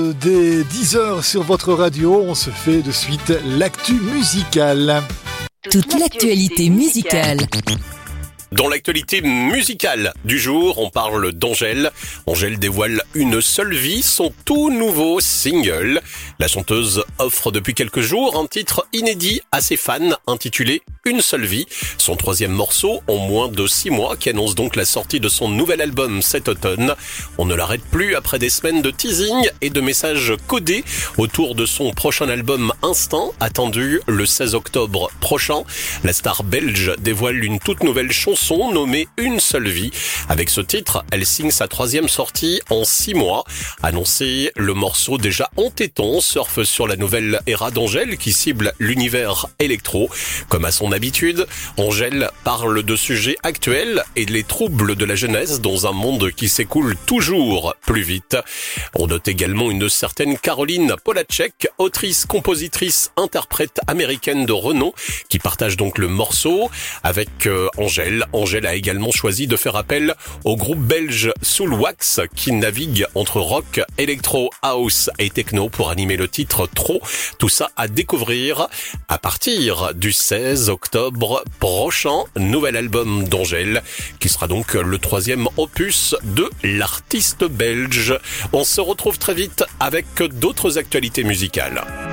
dès 10h sur votre radio. On se fait de suite l'actu musicale. Toute l'actualité musicale. Dans l'actualité musicale du jour, on parle d'Angèle. Angèle dévoile Une seule vie, son tout nouveau single. La chanteuse offre depuis quelques jours un titre inédit à ses fans intitulé Une seule vie, son troisième morceau en moins de 6 mois qui annonce donc la sortie de son nouvel album cet automne. On ne l'arrête plus après des semaines de teasing et de messages codés autour de son prochain album Instinct, attendu le 16 octobre prochain. La star belge dévoile une toute nouvelle chanson nommée Une seule vie. Avec ce titre, elle signe sa troisième sortie en 6 mois. Annoncé, le morceau déjà entêtant surfe sur la nouvelle ère d'Angèle qui cible l'univers électro. Comme à son habitude, Angèle parle de sujets actuels et les troubles de la jeunesse dans un monde qui s'écoule toujours plus vite. On note également une certaine Caroline Polachek, autrice, compositrice, interprète américaine de renom, qui partage donc le morceau avec Angèle. Angèle a également choisi de faire appel au groupe belge Soulwax qui navigue entre rock, électro, house et techno pour animer le titre Trop. Tout ça à découvrir à partir du 16 octobre prochain. Nouvel album d'Angèle qui sera donc le troisième opus de l'artiste belge. On se retrouve très vite avec d'autres actualités musicales.